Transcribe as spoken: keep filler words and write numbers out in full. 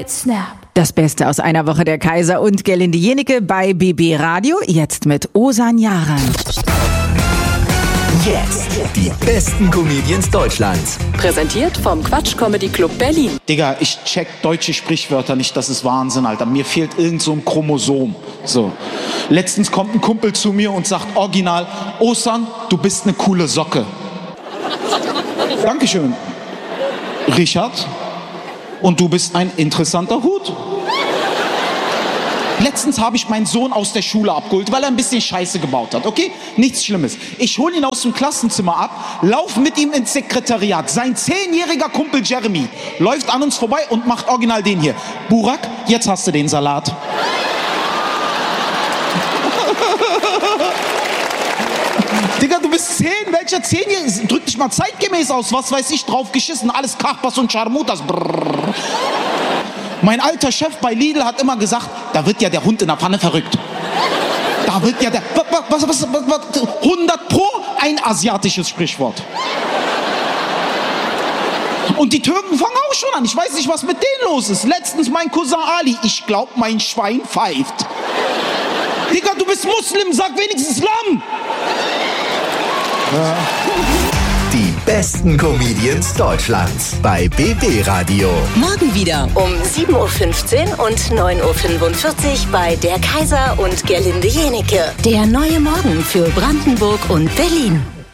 It's Snap. Das Beste aus einer Woche der Kaiser und Gerlinde Jenike bei B B Radio, jetzt mit Ozan Yaran. Jetzt die besten Comedians Deutschlands. Präsentiert vom Quatsch Comedy Club Berlin. Digga, ich check deutsche Sprichwörter nicht, das ist Wahnsinn, Alter. Mir fehlt irgend so ein Chromosom. So. Letztens kommt ein Kumpel zu mir und sagt original, Ozan, du bist eine coole Socke. Dankeschön. Richard, und du bist ein interessanter Hut. Letztens habe ich meinen Sohn aus der Schule abgeholt, weil er ein bisschen Scheiße gebaut hat, okay? Nichts Schlimmes. Ich hole ihn aus dem Klassenzimmer ab, laufe mit ihm ins Sekretariat. Sein zehnjähriger Kumpel Jeremy läuft an uns vorbei und macht original den hier. Burak, jetzt hast du den Salat. Digga, du bist zehn, welcher Zehnjährige? Drück dich mal zeitgemäß aus, was weiß ich, drauf geschissen, alles Kachpas und Scharmutas. Brrr. Mein alter Chef bei Lidl hat immer gesagt, da wird ja der Hund in der Pfanne verrückt. Da wird ja der... Was, was, was, was, hundert Pro ein asiatisches Sprichwort. Und die Türken fangen auch schon an. Ich weiß nicht, was mit denen los ist. Letztens mein Cousin Ali. Ich glaub, mein Schwein pfeift. Digga, du bist Muslim, sag wenigstens Lamm. Ja. Die besten Comedians Deutschlands bei B B Radio. Morgen wieder um sieben Uhr fünfzehn und neun Uhr fünfundvierzig bei der Kaiser und Gerlinde Jenike. Der neue Morgen für Brandenburg und Berlin.